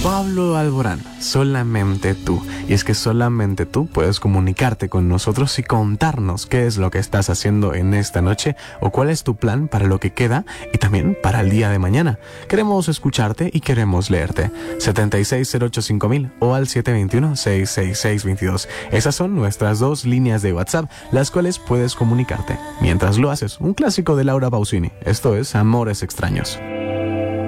Pablo Alborán, solamente tú. Y es que solamente tú puedes comunicarte con nosotros y contarnos qué es lo que estás haciendo en esta noche o cuál es tu plan para lo que queda y también para el día de mañana. Queremos escucharte y queremos leerte. 76085000 o al 721-66622. Esas son nuestras dos líneas de WhatsApp, las cuales puedes comunicarte. Mientras lo haces, un clásico de Laura Pausini. Esto es Amores Extraños.